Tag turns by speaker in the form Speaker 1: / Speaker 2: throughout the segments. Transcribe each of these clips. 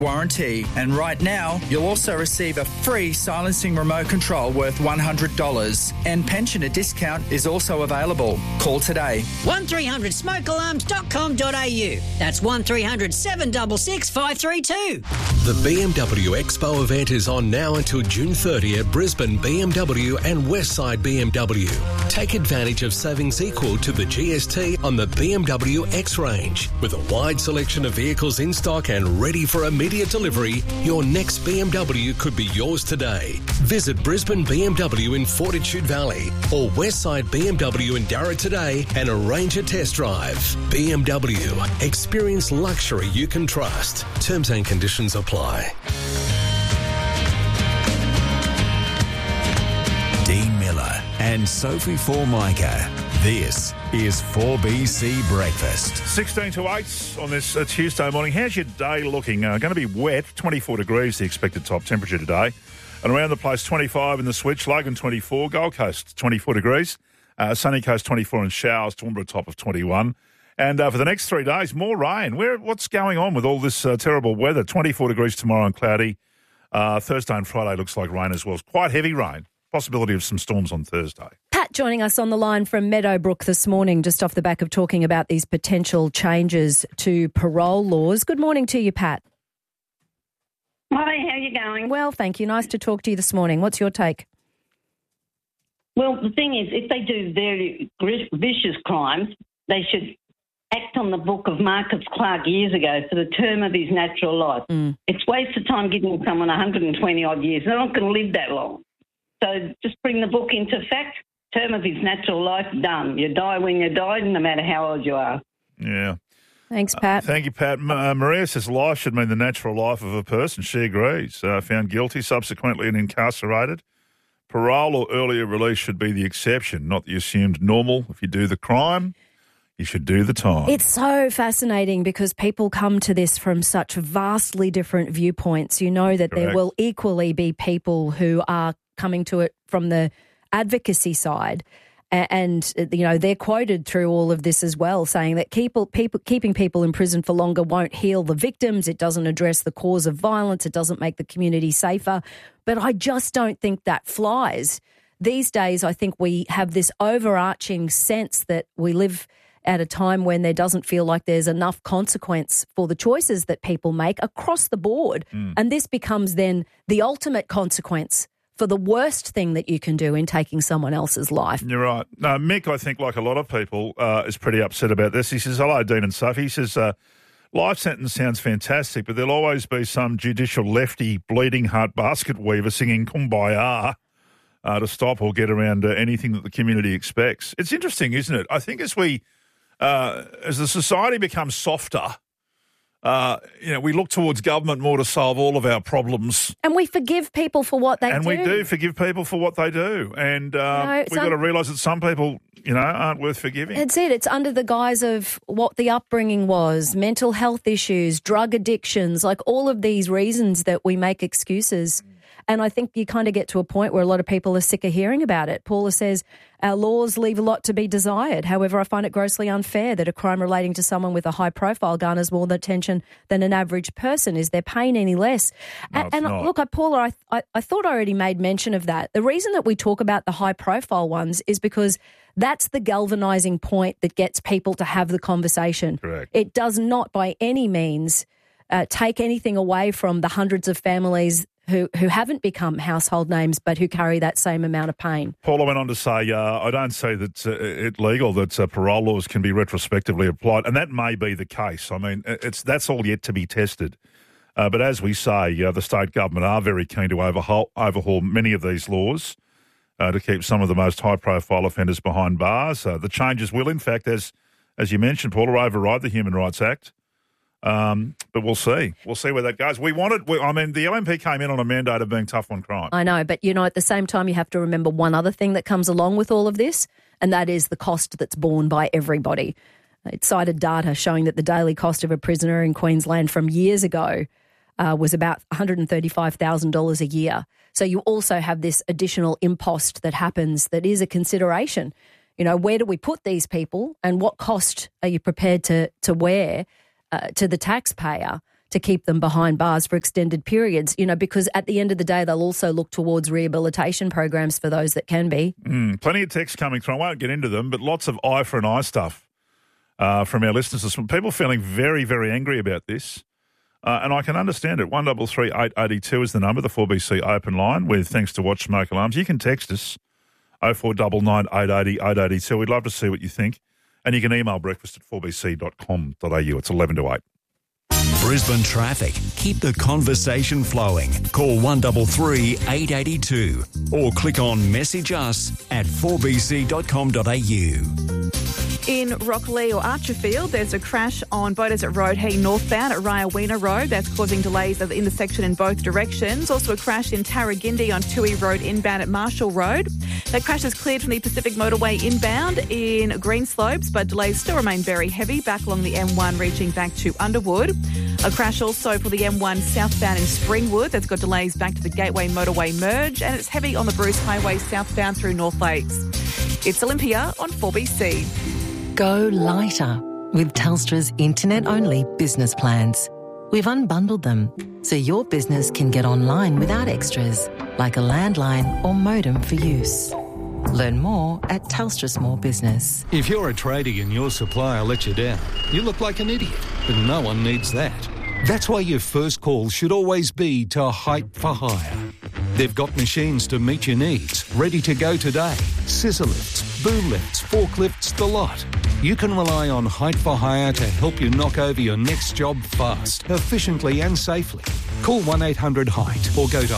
Speaker 1: warranty. And right now, you'll also receive a free silencing remote control worth $100. And pensioner discount is also available. Call today.
Speaker 2: 1300smokealarms.com.au. That's 1300 766 532.
Speaker 3: The BMW Expo event is on now until June 30 at Brisbane BMW and Westside BMW. Take advantage of savings equal to the GST on the BMW X range. With a wide selection of vehicles in stock and ready for immediate delivery, your next BMW could be yours today. Visit Brisbane BMW in Fortitude Valley or Westside BMW in Darra today and arrange a test drive. BMW. Experience luxury you can trust. Terms and conditions apply.
Speaker 4: Dean Miller and Sophie Formica. This is 4BC Breakfast.
Speaker 5: 16 to 8 on this Tuesday morning. How's your day looking? Going to be wet, 24 degrees the expected top temperature today. And around the place, 25 in the Switch, Logan 24, Gold Coast 24 degrees, Sunny Coast 24 and showers, Toowoomba top of 21. And for the next 3 days, more rain. What's going on with all this terrible weather? 24 degrees tomorrow and cloudy. Thursday and Friday looks like rain as well. It's quite heavy rain. Possibility of some storms on Thursday.
Speaker 6: Pat joining us on the line from Meadowbrook this morning, just off the back of talking about these potential changes to parole laws. Good morning to you, Pat.
Speaker 7: Hi, how are you going?
Speaker 6: Well, thank you. Nice to talk to you this morning. What's your take?
Speaker 7: Well, the thing is, if they do very vicious crimes, they should act on the book of Marcus Clark years ago for the term of his natural life. It's waste of time giving someone 120-odd years. They're not going to live that long. So just bring the book into fact. Term of his natural life, done. You die when you die, no matter how old you are.
Speaker 5: Yeah.
Speaker 6: Thanks, Pat.
Speaker 5: Thank you, Pat. Maria says life should mean the natural life of a person. She agrees. Found guilty, subsequently and incarcerated. Parole or earlier release should be the exception, not the assumed normal. If you do the crime, you should do the time.
Speaker 6: It's so fascinating because people come to this from such vastly different viewpoints. You know that There will equally be people who are coming to it from the advocacy side. And, you know, they're quoted through all of this as well, saying that keeping people in prison for longer won't heal the victims. It doesn't address the cause of violence. It doesn't make the community safer. But I just don't think that flies. These days, I think we have this overarching sense that we live at a time when there doesn't feel like there's enough consequence for the choices that people make across the board. And this becomes then the ultimate consequence for the worst thing that you can do in taking someone else's life.
Speaker 5: You're right. No, Mick, I think, like a lot of people, is pretty upset about this. He says, hello, Dean and Sophie. He says, life sentence sounds fantastic, but there'll always be some judicial lefty bleeding heart basket weaver singing Kumbaya to stop or get around anything that the community expects. It's interesting, isn't it? I think as the society becomes softer, we look towards government more to solve all of our problems.
Speaker 6: And we forgive people for what they do.
Speaker 5: And we do forgive people for what they do. And we've got to realise that some people, aren't worth forgiving.
Speaker 6: That's it. It's under the guise of what the upbringing was, mental health issues, drug addictions, like all of these reasons that we make excuses. And I think you kind of get to a point where a lot of people are sick of hearing about it. Paula says, our laws leave a lot to be desired. However, I find it grossly unfair that a crime relating to someone with a high profile garners more attention than an average person. Is their pain any less?
Speaker 5: No,
Speaker 6: and look, Paula, I thought I already made mention of that. The reason that we talk about the high profile ones is because that's the galvanising point that gets people to have the conversation.
Speaker 5: Correct.
Speaker 6: It does not by any means take anything away from the hundreds of families who haven't become household names but who carry that same amount of pain.
Speaker 5: Paula went on to say, I don't say that it's legal that parole laws can be retrospectively applied, and that may be the case. I mean, that's all yet to be tested. But as we say, the state government are very keen to overhaul many of these laws to keep some of the most high-profile offenders behind bars. The changes will, in fact, as you mentioned, Paula, override the Human Rights Act. But we'll see. We'll see where that goes. The LNP came in on a mandate of being tough on crime.
Speaker 6: I know, but, at the same time, you have to remember one other thing that comes along with all of this, and that is the cost that's borne by everybody. It cited data showing that the daily cost of a prisoner in Queensland from years ago was about $135,000 a year. So you also have this additional impost that happens that is a consideration. Where do we put these people and what cost are you prepared to wear to the taxpayer to keep them behind bars for extended periods, because at the end of the day, they'll also look towards rehabilitation programs for those that can be.
Speaker 5: Plenty of texts coming through. I won't get into them, but lots of eye for an eye stuff from our listeners. People feeling very, very angry about this. And I can understand it. 133 882 is the number, the 4BC open line, with thanks to Watch Smoke Alarms. You can text us, 0499 880 882. We'd love to see what you think. And you can email breakfast@4bc.com.au. It's 11 to 8.
Speaker 4: Brisbane traffic. Keep the conversation flowing. Call 133 882 or click on message us at 4bc.com.au.
Speaker 8: In Rocklea or Archerfield, there's a crash on Beaudesert Road heading northbound at Ryawena Road. That's causing delays at the intersection in both directions. Also a crash in Tarragindi on Toohey Road inbound at Marshall Road. That crash is cleared from the Pacific Motorway inbound in Greenslopes, but delays still remain very heavy back along the M1 reaching back to Underwood. A crash also for the M1 southbound in Springwood. That's got delays back to the Gateway Motorway merge, and it's heavy on the Bruce Highway southbound through North Lakes. It's Olympia on 4BC.
Speaker 9: Go lighter with Telstra's internet-only business plans. We've unbundled them so your business can get online without extras, like a landline or modem for use. Learn more at Telstra Small Business.
Speaker 10: If you're a tradie and your supplier lets you down, you look like an idiot, but no one needs that. That's why your first call should always be to Height for Hire. They've got machines to meet your needs, ready to go today. Scissor lifts, boom lifts, forklifts, the lot. You can rely on Height for Hire to help you knock over your next job fast, efficiently and safely. Call 1-800-HEIGHT or go to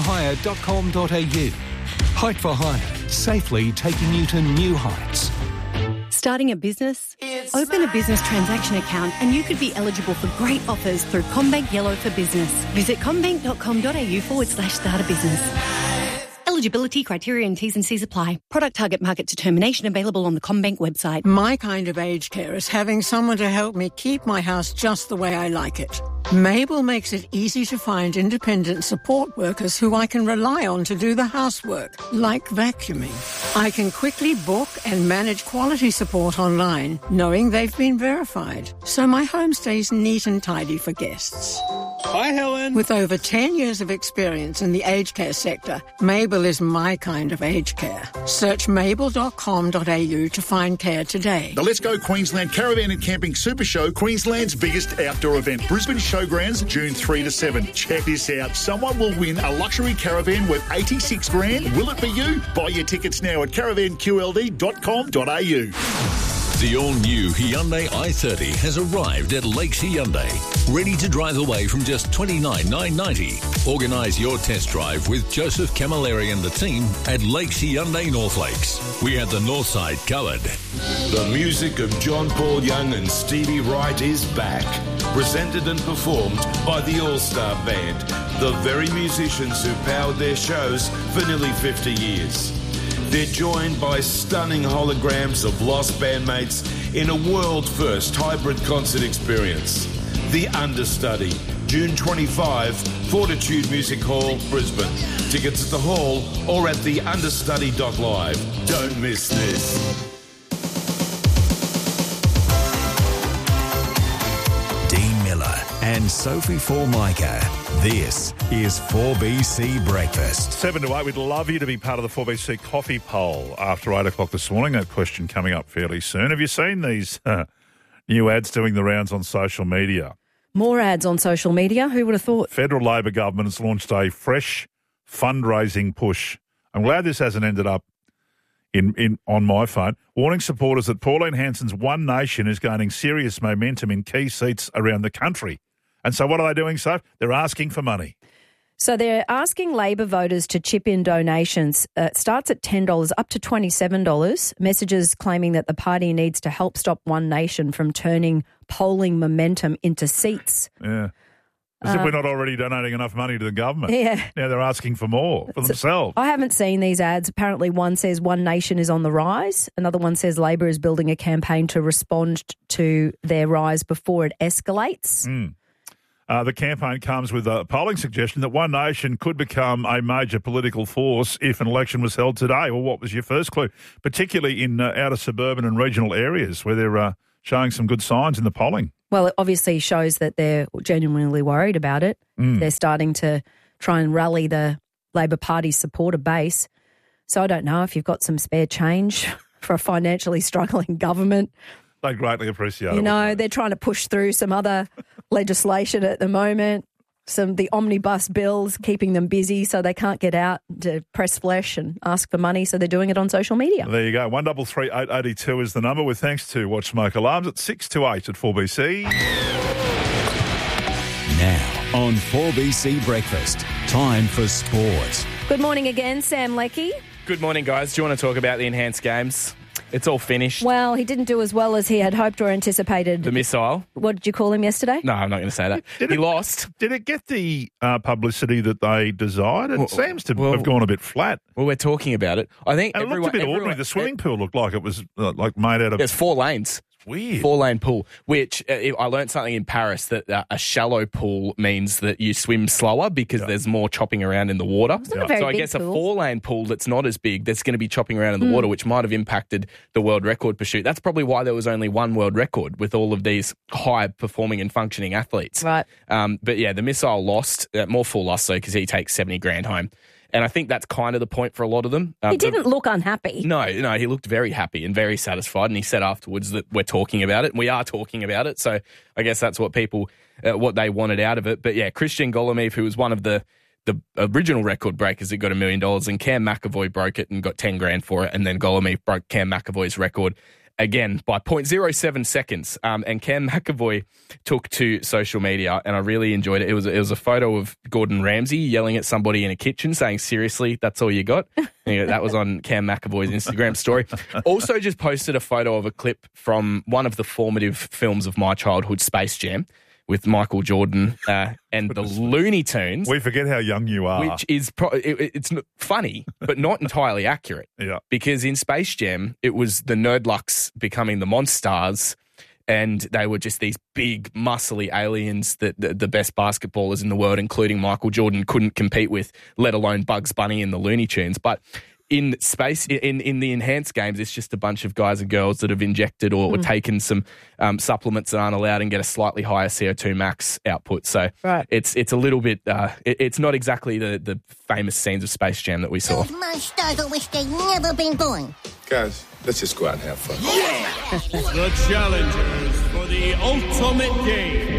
Speaker 10: heightforhire.com.au. Height for Hire, safely taking you to new heights.
Speaker 11: Starting a business? Open a business transaction account and you could be eligible for great offers through CommBank Yellow for Business. Visit commbank.com.au/start a business. Eligibility criteria and T's and C's apply. Product target market determination available on the CommBank website.
Speaker 12: My kind of aged care is having someone to help me keep my house just the way I like it. Mabel makes it easy to find independent support workers who I can rely on to do the housework, like vacuuming. I can quickly book and manage quality support online, knowing they've been verified, so my home stays neat and tidy for guests.
Speaker 13: Hi, Helen.
Speaker 12: With over 10 years of experience in the aged care sector, Mabel is my kind of aged care. Search mabel.com.au to find care today.
Speaker 13: The Let's Go Queensland Caravan and Camping Super Show, Queensland's biggest outdoor event. Brisbane Showgrounds, June 3 to 7. Check this out. Someone will win a luxury caravan worth $86,000. Will it be you? Buy your tickets now at caravanqld.com.au.
Speaker 3: The all-new Hyundai i30 has arrived at Lakes Hyundai, ready to drive away from just $29,990. Organise your test drive with Joseph Camilleri and the team at Lakes Hyundai North Lakes. We have the north side covered.
Speaker 14: The music of John Paul Young and Stevie Wright is back. Presented and performed by the All-Star Band, the very musicians who powered their shows for nearly 50 years. They're joined by stunning holograms of lost bandmates in a world-first hybrid concert experience. The Understudy, June 25, Fortitude Music Hall, Brisbane. Tickets at the hall or at theunderstudy.live. Don't miss this.
Speaker 4: Dean Miller and Sophie Formica. This is 4BC Breakfast.
Speaker 5: 7 to 8, we'd love you to be part of the 4BC coffee poll after 8 o'clock this morning. A question coming up fairly soon. Have you seen these new ads doing the rounds on social media?
Speaker 6: More ads on social media? Who would have thought?
Speaker 5: Federal Labor government has launched a fresh fundraising push. I'm glad this hasn't ended up on my phone. Warning supporters that Pauline Hanson's One Nation is gaining serious momentum in key seats around the country. And so what are they doing, Soph? They're asking for money.
Speaker 6: So they're asking Labor voters to chip in donations. It starts at $10 up to $27. Messages claiming that the party needs to help stop One Nation from turning polling momentum into seats.
Speaker 5: Yeah. As if we're not already donating enough money to the government.
Speaker 6: Yeah.
Speaker 5: Now they're asking for more for themselves.
Speaker 6: I haven't seen these ads. Apparently one says One Nation is on the rise. Another one says Labor is building a campaign to respond to their rise before it escalates.
Speaker 5: The campaign comes with a polling suggestion that One Nation could become a major political force if an election was held today. Well, what was your first clue? Particularly in outer suburban and regional areas where they're showing some good signs in the polling.
Speaker 6: Well, it obviously shows that they're genuinely worried about it. They're starting to try and rally the Labor Party supporter base. So I don't know if you've got some spare change for a financially struggling government.
Speaker 5: They greatly appreciate it.
Speaker 6: You know, they're trying to push through some other legislation at the moment. The omnibus bills, keeping them busy so they can't get out to press flesh and ask for money, so they're doing it on social media.
Speaker 5: There you go. 133 882 is the number, with thanks to Watch Smoke Alarms at 6 to 8 at 4BC.
Speaker 4: Now on 4BC Breakfast, time for sport.
Speaker 6: Good morning again, Sam Leckie.
Speaker 15: Good morning, guys. Do you want to talk about the enhanced games? It's all finished.
Speaker 6: Well, he didn't do as well as he had hoped or anticipated.
Speaker 15: The missile.
Speaker 6: What did you call him yesterday?
Speaker 15: No, I'm not going to say that. He lost.
Speaker 5: Did it get the publicity that they desired? It seems to have gone a bit flat.
Speaker 15: Well, we're talking about it. I think
Speaker 5: it looked a bit ordinary. The swimming pool looked like it was like made out of...
Speaker 15: There's 4 lanes.
Speaker 5: Weird.
Speaker 15: 4-lane pool, which I learned something in Paris that a shallow pool means that you swim slower because there's more chopping around in the water.
Speaker 6: So I
Speaker 15: guess
Speaker 6: pool.
Speaker 15: A 4-lane pool that's not as big, that's going to be chopping around in the water, which might have impacted the world record pursuit. That's probably why there was only one world record with all of these high-performing and functioning athletes.
Speaker 6: Right.
Speaker 15: But yeah, the missile lost, more full loss though, because he takes 70 grand home. And I think that's kind of the point for a lot of them.
Speaker 6: He didn't look unhappy.
Speaker 15: No, he looked very happy and very satisfied. And he said afterwards that we're talking about it. And we are talking about it. So I guess that's what people, what they wanted out of it. But yeah, Christian Golomiev, who was one of the original record breakers that got $1 million, and Cam McAvoy broke it and got 10 grand for it. And then Golomiev broke Cam McAvoy's record again by 0.07 seconds. And Cam McAvoy took to social media, and I really enjoyed it. It was a photo of Gordon Ramsay yelling at somebody in a kitchen saying, "Seriously, that's all you got?" That was on Cam McAvoy's Instagram story. Also just posted a photo of a clip from one of the formative films of my childhood, Space Jam, with Michael Jordan and the Looney Tunes.
Speaker 5: We forget how young you are.
Speaker 15: Which is it's funny, but not entirely accurate.
Speaker 5: Yeah.
Speaker 15: Because in Space Jam, it was the Nerdlucks becoming the Monstars, and they were just these big, muscly aliens that the best basketballers in the world, including Michael Jordan, couldn't compete with, let alone Bugs Bunny and the Looney Tunes. But in space, in the enhanced games, it's just a bunch of guys and girls that have injected or taken some supplements that aren't allowed and get a slightly higher CO2 max output. So it's a little bit, it's not exactly the famous scenes of Space Jam that we saw.
Speaker 16: Those monsters wish they'd never been born.
Speaker 14: Guys, let's just go out and have fun.
Speaker 17: The challengers for the ultimate game.